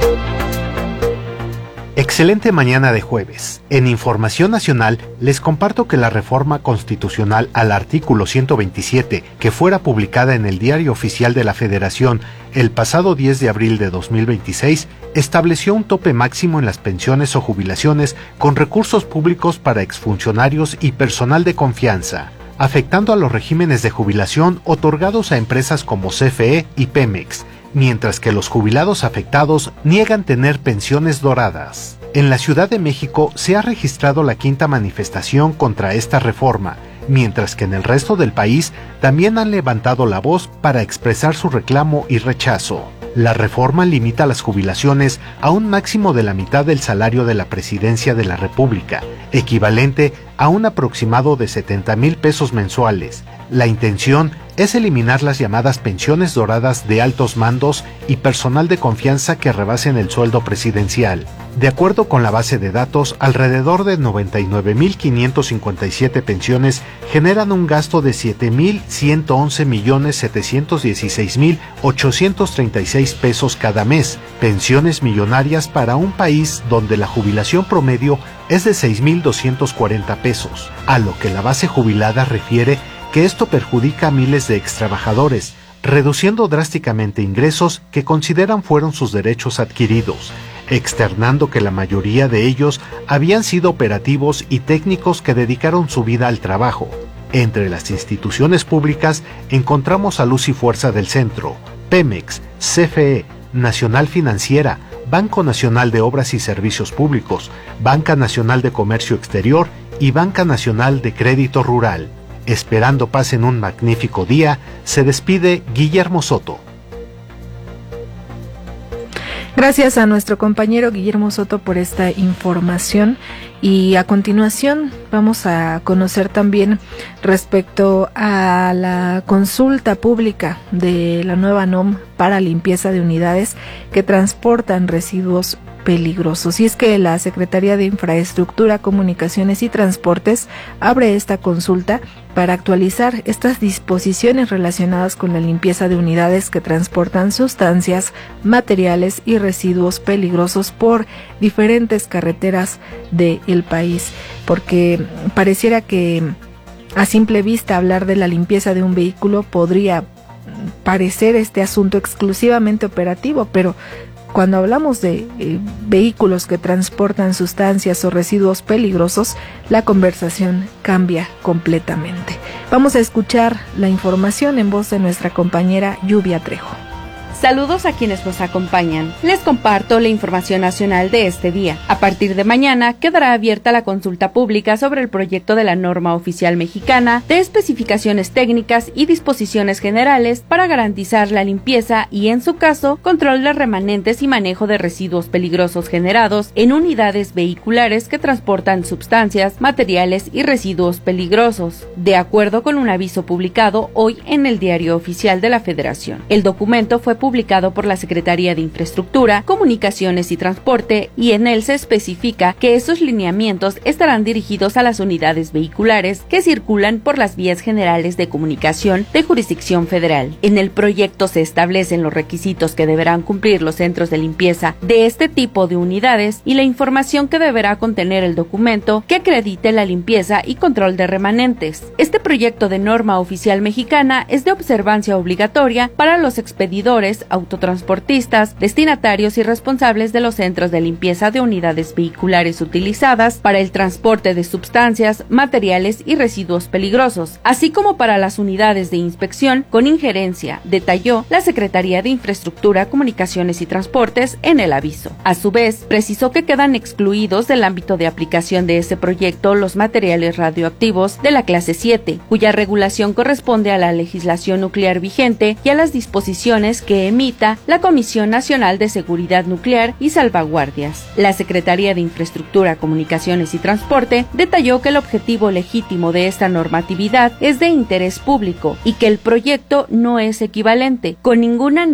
Excelente mañana de jueves. En Información Nacional les comparto que la reforma constitucional al artículo 127, que fuera publicada en el Diario Oficial de la Federación el pasado 10 de abril de 2026, estableció un tope máximo en las pensiones o jubilaciones con recursos públicos para exfuncionarios y personal de confianza, afectando a los regímenes de jubilación otorgados a empresas como CFE y Pemex, mientras que los jubilados afectados niegan tener pensiones doradas. En la Ciudad de México se ha registrado la quinta manifestación contra esta reforma, mientras que en el resto del país también han levantado la voz para expresar su reclamo y rechazo. La reforma limita las jubilaciones a un máximo de la mitad del salario de la Presidencia de la República, equivalente a un aproximado de 70,000 pesos mensuales. La intención es eliminar las llamadas pensiones doradas de altos mandos y personal de confianza que rebasen el sueldo presidencial. De acuerdo con la base de datos, alrededor de 99,557 pensiones generan un gasto de 7,111,716,836 pesos cada mes, pensiones millonarias para un país donde la jubilación promedio es de 6,240 pesos, a lo que la base jubilada refiere que esto perjudica a miles de extrabajadores, reduciendo drásticamente ingresos que consideran fueron sus derechos adquiridos, externando que la mayoría de ellos habían sido operativos y técnicos que dedicaron su vida al trabajo. Entre las instituciones públicas encontramos a Luz y Fuerza del Centro, Pemex, CFE, Nacional Financiera, Banco Nacional de Obras y Servicios Públicos, Banca Nacional de Comercio Exterior y Banca Nacional de Crédito Rural. Esperando pasen un magnífico día, se despide Guillermo Soto. Gracias a nuestro compañero Guillermo Soto por esta información, y a continuación vamos a conocer también respecto a la consulta pública de la nueva NOM para limpieza de unidades que transportan residuos peligrosos. Y es que la Secretaría de Infraestructura, Comunicaciones y Transportes abre esta consulta para actualizar estas disposiciones relacionadas con la limpieza de unidades que transportan sustancias, materiales y residuos peligrosos por diferentes carreteras del país, porque pareciera que a simple vista hablar de la limpieza de un vehículo podría parecer este asunto exclusivamente operativo, pero cuando hablamos de vehículos que transportan sustancias o residuos peligrosos, la conversación cambia completamente. Vamos a escuchar la información en voz de nuestra compañera Lluvia Trejo. Saludos a quienes nos acompañan. Les comparto la información nacional de este día. A partir de mañana quedará abierta la consulta pública sobre el proyecto de la norma oficial mexicana de especificaciones técnicas y disposiciones generales para garantizar la limpieza y, en su caso, control de remanentes y manejo de residuos peligrosos generados en unidades vehiculares que transportan sustancias, materiales y residuos peligrosos, de acuerdo con un aviso publicado hoy en el Diario Oficial de la Federación. El documento fue publicado por la Secretaría de Infraestructura, Comunicaciones y Transporte, y en él se especifica que esos lineamientos estarán dirigidos a las unidades vehiculares que circulan por las vías generales de comunicación de jurisdicción federal. En el proyecto se establecen los requisitos que deberán cumplir los centros de limpieza de este tipo de unidades y la información que deberá contener el documento que acredite la limpieza y control de remanentes. Este proyecto de norma oficial mexicana es de observancia obligatoria para los expedidores, autotransportistas, destinatarios y responsables de los centros de limpieza de unidades vehiculares utilizadas para el transporte de sustancias, materiales y residuos peligrosos, así como para las unidades de inspección con injerencia, detalló la Secretaría de Infraestructura, Comunicaciones y Transportes en el aviso. A su vez, precisó que quedan excluidos del ámbito de aplicación de ese proyecto los materiales radioactivos de la clase 7, cuya regulación corresponde a la legislación nuclear vigente y a las disposiciones que emita la Comisión Nacional de Seguridad Nuclear y Salvaguardias. La Secretaría de Infraestructura, Comunicaciones y Transporte detalló que el objetivo legítimo de esta normatividad es de interés público y que el proyecto no es equivalente con ninguna